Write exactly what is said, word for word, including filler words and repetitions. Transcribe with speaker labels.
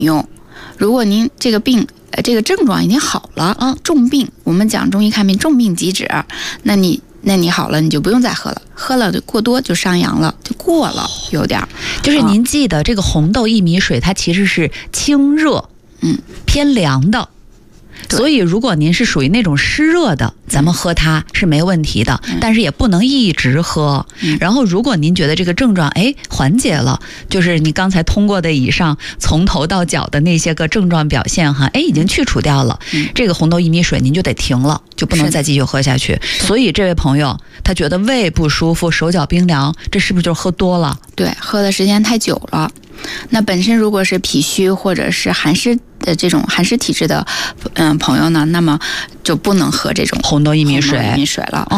Speaker 1: 用。如果您这个病呃这个症状已经好了，
Speaker 2: 嗯，
Speaker 1: 重病，我们讲中医看病重病即止，那你那你好了，你就不用再喝了，喝了过多就伤阳了，就过了有点。
Speaker 2: 就是您记得这个红豆薏米水，它其实是清热，
Speaker 1: 嗯，
Speaker 2: 偏凉的。所以如果您是属于那种湿热的，咱们喝它是没问题的，嗯、但是也不能一直喝、嗯、然后如果您觉得这个症状哎缓解了，就是你刚才通过的以上从头到脚的那些个症状表现哈，哎已经去除掉了、嗯、这个红豆薏米水您就得停了，就不能再继续喝下去。所以这位朋友他觉得胃不舒服，手脚冰凉，这是不是就喝多了？
Speaker 1: 对，喝的时间太久了。那本身如果是脾虚或者是寒湿的这种寒湿体质的嗯朋友呢，那么就不能喝这种
Speaker 2: 红豆薏米水
Speaker 1: 薏米水了。